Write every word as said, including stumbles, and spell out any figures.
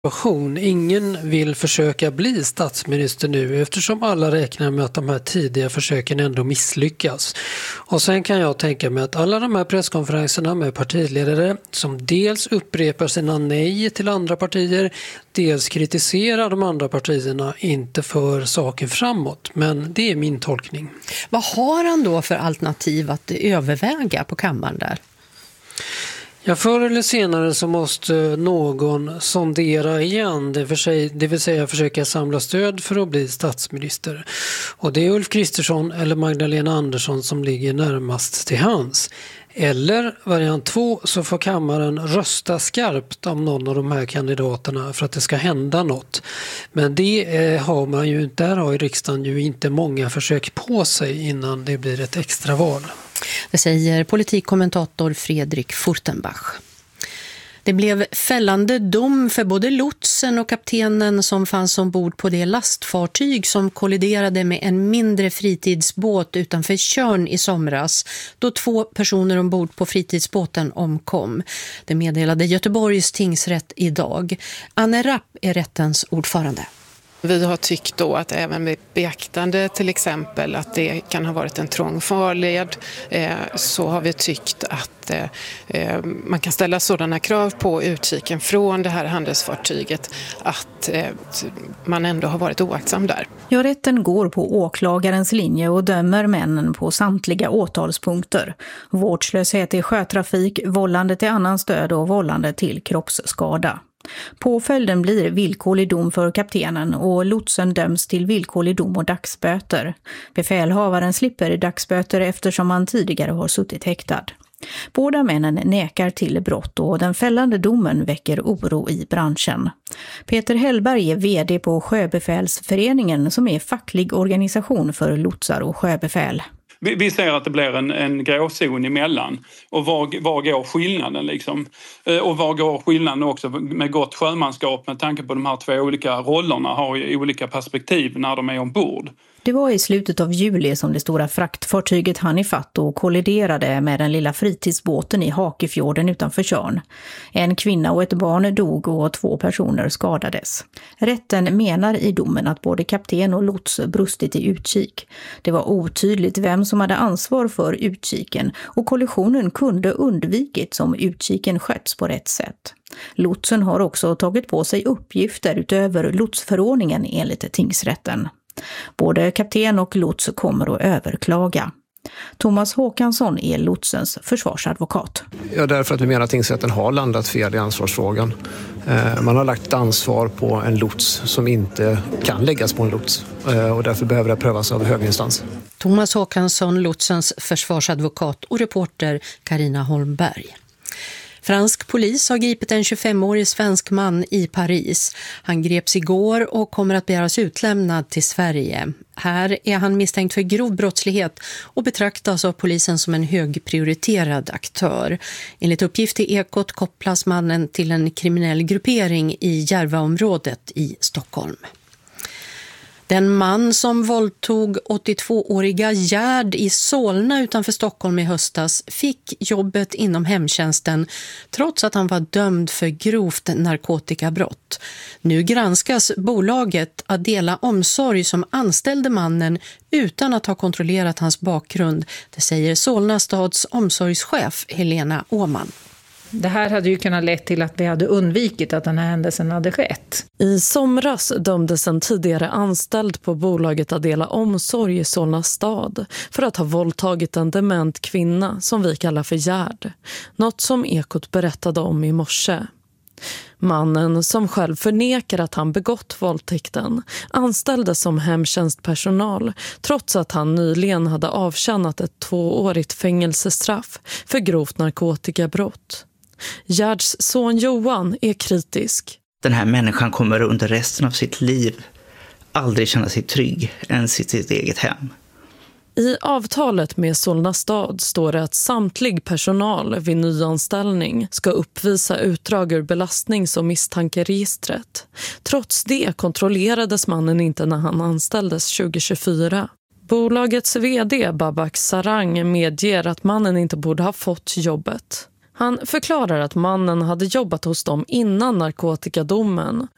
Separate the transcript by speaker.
Speaker 1: Ingen vill försöka bli statsminister nu eftersom alla räknar med att de här tidiga försöken ändå misslyckas. Och sen kan jag tänka mig att alla de här presskonferenserna med partiledare som dels upprepar sina nej till andra partier, dels kritiserar de andra partierna inte för saken framåt. Men det är min tolkning.
Speaker 2: Vad har han då för alternativ att överväga på kammaren där?
Speaker 1: Ja, förr eller senare så måste någon sondera igen, det, för sig, det vill säga försöka samla stöd för att bli statsminister. Och det är Ulf Kristersson eller Magdalena Andersson som ligger närmast till hands. Eller variant två, så får kammaren rösta skarpt om någon av de här kandidaterna för att det ska hända något. Men det eh, har man ju, där har ju riksdagen ju inte många försök på sig innan det blir ett extra val.
Speaker 2: Det säger politikkommentator Fredrik Furtenbach. Det blev fällande dom för både lotsen och kaptenen som fanns ombord på det lastfartyg som kolliderade med en mindre fritidsbåt utanför Tjörn i somras, då två personer ombord på fritidsbåten omkom. Det meddelade Göteborgs tingsrätt idag. Anne Rapp är rättens ordförande.
Speaker 3: Vi har tyckt då att även med beaktande till exempel att det kan ha varit en trång farled, eh, så har vi tyckt att eh, man kan ställa sådana krav på utkiken från det här handelsfartyget att eh, man ändå har varit oaktsam där.
Speaker 4: Ja, rätten går på åklagarens linje och dömer männen på samtliga åtalspunkter. Vårdslöshet i sjötrafik, vållande till annans död och vållande till kroppsskada. Påföljden blir villkorlig dom för kaptenen och lotsen döms till villkorlig dom och dagsböter. Befälhavaren slipper dagsböter eftersom han tidigare har suttit häktad. Båda männen nekar till brott och den fällande domen väcker oro i branschen. Peter Hellberg är vd på Sjöbefälsföreningen som är facklig organisation för lotsar och sjöbefäl.
Speaker 5: Vi, vi ser att det blir en, en gråzon emellan. Och var, var går skillnaden liksom? Och var går skillnaden också med gott sjömanskap med tanke på de här två olika rollerna har ju olika perspektiv när de är ombord.
Speaker 4: Det var i slutet av juli som det stora fraktfartyget hann ifatt och kolliderade med den lilla fritidsbåten i Hakefjorden utanför Tjörn. En kvinna och ett barn dog och två personer skadades. Rätten menar i domen att både kapten och lots brustit i utkik. Det var otydligt vem som hade ansvar för utkiken och kollisionen kunde undvikits om utkiken sköts på rätt sätt. Lotsen har också tagit på sig uppgifter utöver lotsförordningen enligt tingsrätten. Både kapten och lots kommer att överklaga. Thomas Håkansson är lotsens försvarsadvokat.
Speaker 6: Ja, därför att vi menar att tingsrätten har landat fel i ansvarsfrågan. Man har lagt ansvar på en lots som inte kan läggas på en lots och därför behöver det prövas av höginstans.
Speaker 2: Thomas Håkansson, lotsens försvarsadvokat och reporter Carina Holmberg. Fransk polis har gripit en tjugofemårig svensk man i Paris. Han greps igår och kommer att begäras utlämnad till Sverige. Här är han misstänkt för grov brottslighet och betraktas av polisen som en högprioriterad aktör. Enligt uppgift i Ekot kopplas mannen till en kriminell gruppering i Järvaområdet i Stockholm. Den man som våldtog åttiotvååriga Gerd i Solna utanför Stockholm i höstas fick jobbet inom hemtjänsten trots att han var dömd för grovt narkotikabrott. Nu granskas bolaget Adela Omsorg som anställde mannen utan att ha kontrollerat hans bakgrund. Det säger Solna stads omsorgschef Helena Åman.
Speaker 7: Det här hade ju kunnat lett till att vi hade undvikit att den här händelsen hade skett.
Speaker 8: I somras dömdes en tidigare anställd på bolaget Adela Omsorg i Solna stad för att ha våldtagit en dement kvinna som vi kallar för Gerd. Något som Ekot berättade om i morse. Mannen, som själv förnekar att han begått våldtäkten, anställdes som hemtjänstpersonal trots att han nyligen hade avtjänat ett tvåårigt fängelsestraff för grovt narkotikabrott. Gerds son Johan är kritisk.
Speaker 9: Den här människan kommer under resten av sitt liv aldrig känna sig trygg ens i sitt eget hem.
Speaker 8: I avtalet med Solna stad står det att samtlig personal vid nyanställning ska uppvisa utdrag ur belastnings- och misstankeregistret. Trots det kontrollerades mannen inte när han anställdes tjugohundratjugofyra. Bolagets vd Babak Sarang medger att mannen inte borde ha fått jobbet. Han förklarar att mannen hade jobbat hos dem innan narkotikadomen